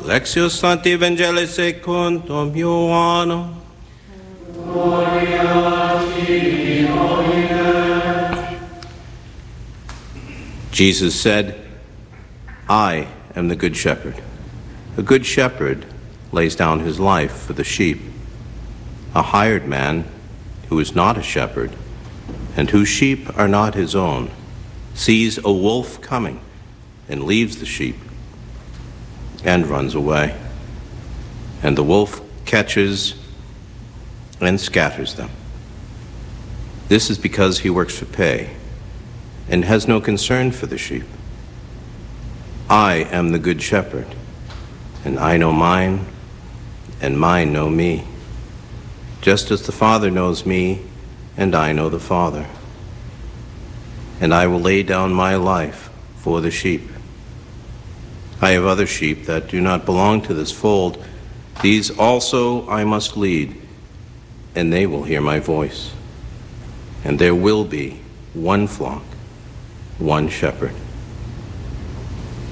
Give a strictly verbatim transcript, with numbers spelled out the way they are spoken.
Lectio Sancti Evangelii secundum Ioannem. Jesus said, I am the good shepherd. A good shepherd lays down his life for the sheep. A hired man, who is not a shepherd, and whose sheep are not his own, sees a wolf coming and leaves the sheep and runs away. And the wolf catches and scatters them. This is because he works for pay and has no concern for the sheep. I am the good shepherd, and I know mine, and mine know me, just as the Father knows me, and I know the Father. And I will lay down my life for the sheep. I have other sheep that do not belong to this fold. These also I must lead, and they will hear my voice. And there will be one flock, one shepherd.